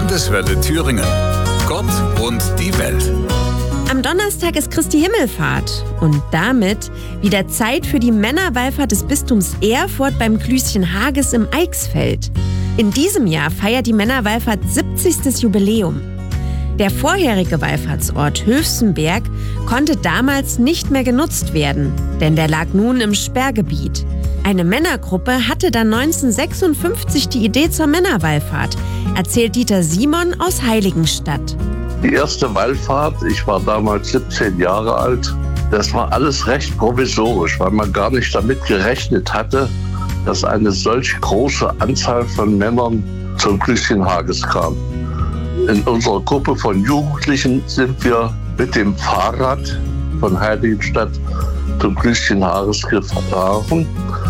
Landeswelle Thüringen. Gott und die Welt. Am Donnerstag ist Christi Himmelfahrt und damit wieder Zeit für die Männerwallfahrt des Bistums Erfurt beim Klüschen Hages im Eichsfeld. In diesem Jahr feiert die Männerwallfahrt 70. Jubiläum. Der vorherige Wallfahrtsort Höfsenberg konnte damals nicht mehr genutzt werden, denn der lag nun im Sperrgebiet. Eine Männergruppe hatte dann 1956 die Idee zur Männerwallfahrt, erzählt Dieter Simon aus Heiligenstadt. Die erste Wallfahrt, ich war damals 17 Jahre alt, das war alles recht provisorisch, weil man gar nicht damit gerechnet hatte, dass eine solch große Anzahl von Männern zum Klüschen Hages kam. In unserer Gruppe von Jugendlichen sind wir mit dem Fahrrad von Heiligenstadt zum Klüschen Hages gefahren.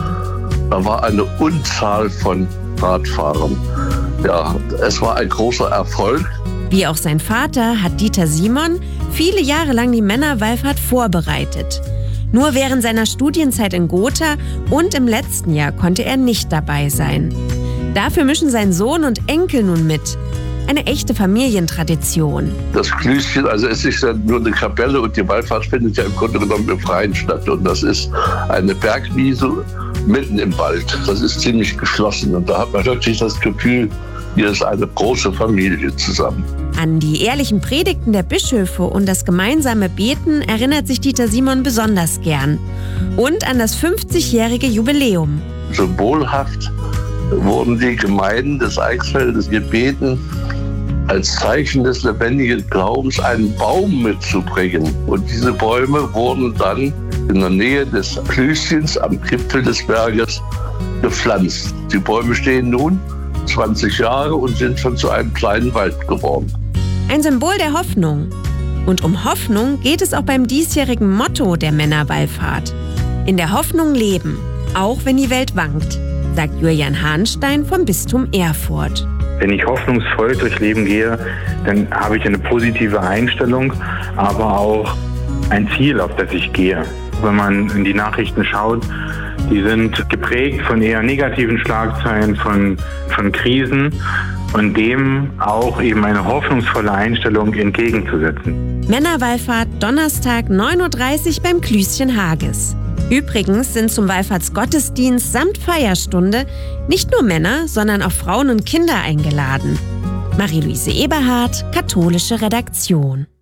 Da war eine Unzahl von Radfahrern. Ja, es war ein großer Erfolg. Wie auch sein Vater hat Dieter Simon viele Jahre lang die Männerwallfahrt vorbereitet. Nur während seiner Studienzeit in Gotha und im letzten Jahr konnte er nicht dabei sein. Dafür mischen sein Sohn und Enkel nun mit. Eine echte Familientradition. Das Klüschen, also es ist ja nur eine Kapelle und die Wallfahrt findet ja im Grunde genommen im Freien statt. Und das ist eine Bergwiese mitten im Wald. Das ist ziemlich geschlossen und da hat man wirklich das Gefühl, hier ist eine große Familie zusammen. An die ehrlichen Predigten der Bischöfe und das gemeinsame Beten erinnert sich Dieter Simon besonders gern. Und an das 50-jährige Jubiläum. Symbolhaft wurden die Gemeinden des Eichsfeldes gebeten, als Zeichen des lebendigen Glaubens einen Baum mitzubringen. Und diese Bäume wurden dann in der Nähe des Klüschens am Gipfel des Berges gepflanzt. Die Bäume stehen nun 20 Jahre und sind schon zu einem kleinen Wald geworden. Ein Symbol der Hoffnung. Und um Hoffnung geht es auch beim diesjährigen Motto der Männerwallfahrt. In der Hoffnung leben, auch wenn die Welt wankt, sagt Julian Hahnstein vom Bistum Erfurt. Wenn ich hoffnungsvoll durchs Leben gehe, dann habe ich eine positive Einstellung, aber auch ein Ziel, auf das ich gehe. Wenn man in die Nachrichten schaut, die sind geprägt von eher negativen Schlagzeilen, von Krisen und dem auch eben eine hoffnungsvolle Einstellung entgegenzusetzen. Männerwallfahrt Donnerstag 9.30 Uhr beim Klüschen Hages. Übrigens sind zum Wallfahrtsgottesdienst samt Feierstunde nicht nur Männer, sondern auch Frauen und Kinder eingeladen. Marie-Louise Eberhardt, Katholische Redaktion.